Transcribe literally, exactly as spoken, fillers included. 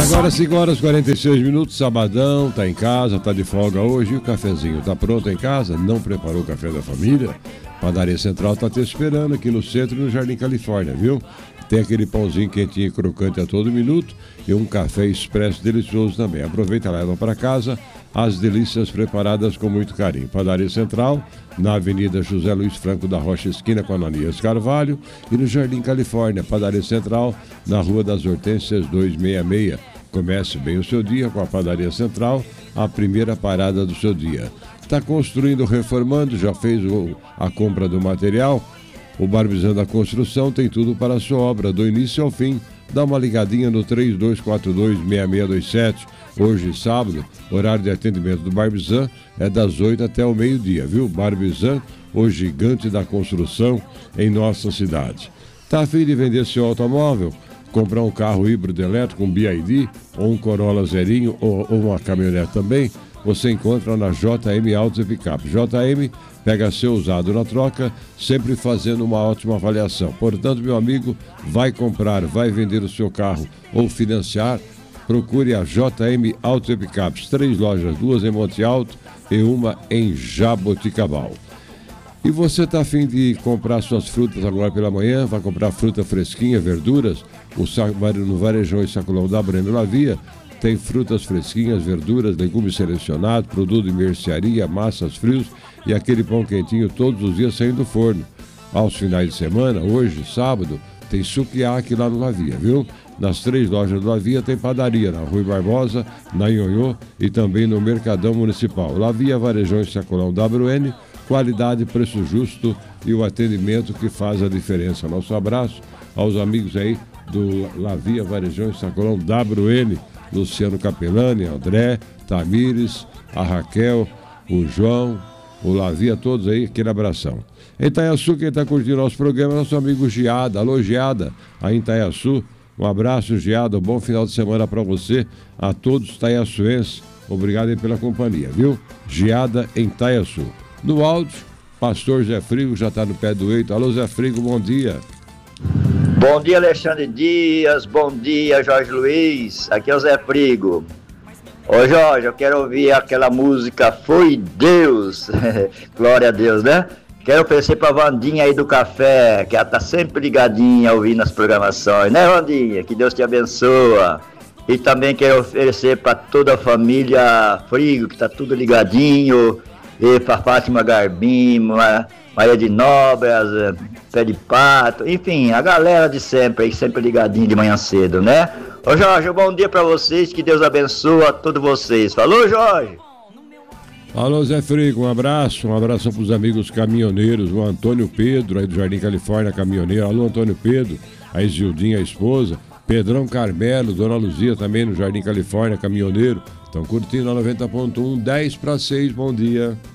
Agora cinco horas e quarenta e seis minutos, sabadão, tá em casa, tá de folga hoje. E o cafezinho tá pronto em casa? Não preparou o café da família? Padaria Central tá te esperando aqui no centro e no Jardim Califórnia, viu? Tem aquele pãozinho quentinho e crocante a todo minuto e um café expresso delicioso também. Aproveita e leva para casa as delícias preparadas com muito carinho. Padaria Central, na Avenida José Luiz Franco da Rocha, esquina com Ananias Carvalho, e no Jardim Califórnia. Padaria Central, na Rua das Hortênsias duzentos e sessenta e seis. Comece bem o seu dia com a Padaria Central, a primeira parada do seu dia. Está construindo, reformando, já fez o, a compra do material? O Barbizan da Construção tem tudo para a sua obra, do início ao fim. Dá uma ligadinha no três dois quatro dois, seis seis dois sete. Hoje, sábado, horário de atendimento do Barbizan é das oito até o meio-dia, viu? Barbizan, o gigante da construção em nossa cidade. Tá a fim de vender seu automóvel? Comprar um carro híbrido elétrico, um B I D, ou um Corolla zerinho, ou, ou uma caminhonete também? Você encontra na J M Autos e Picape. J M pega seu usado na troca, sempre fazendo uma ótima avaliação. Portanto, meu amigo, vai comprar, vai vender o seu carro ou financiar, procure a J M Autos e Picapes. Três lojas, duas em Monte Alto e uma em Jaboticabal. E você está a fim de comprar suas frutas agora pela manhã? Vai comprar fruta fresquinha, verduras? O no Varejão e Sacolão da Breno Lavia tem frutas fresquinhas, verduras, legumes selecionados, produto de mercearia, massas frios e aquele pão quentinho todos os dias saindo do forno. Aos finais de semana, hoje, sábado, tem sukiyaki lá no Lavia, viu? Nas três lojas do Lavia tem padaria, na Rui Barbosa, na Ionhô e também no Mercadão Municipal. Lavia, Varejão e Sacolão W N, qualidade, preço justo e o atendimento que faz a diferença. Nosso abraço aos amigos aí do Lavia, Varejão e Sacolão W N, Luciano Capelani, André, Tamires, a Raquel, o João, o Lavia, todos aí, aquele abração. Em Itaiaçu, quem está curtindo nosso programa é nosso amigo Giada. Alô, Giada, aí em Itaiaçu. Um abraço, Giada, um bom final de semana para você, a todos os itaiaçuenses. Obrigado aí pela companhia, viu? Giada em Itaiaçu. No áudio, Pastor Zé Frigo já está no pé do eito. Alô, Zé Frigo, bom dia. Bom dia, Alexandre Dias. Bom dia, Jorge Luiz. Aqui é o Zé Frigo. Ô, Jorge, eu quero ouvir aquela música Foi Deus. Glória a Deus, né? Quero oferecer pra Vandinha aí do café, que ela tá sempre ligadinha ouvindo as programações, né, Vandinha? Que Deus te abençoa. E também quero oferecer pra toda a família Frigo, que tá tudo ligadinho. E pra Fátima Garbim, Maria de Nóbrega, Pé de Pato, enfim, a galera de sempre aí, sempre ligadinho de manhã cedo, né? Ô Jorge, um bom dia pra vocês, que Deus abençoe a todos vocês. Falou, Jorge! Alô, Zé Frigo, um abraço, um abraço pros amigos caminhoneiros, o Antônio Pedro, aí do Jardim Califórnia, caminhoneiro. Alô, Antônio Pedro, a Isildinha, a esposa, Pedrão Carmelo, Dona Luzia também no Jardim Califórnia, caminhoneiro. Estão curtindo a noventa ponto um, dez para seis, bom dia.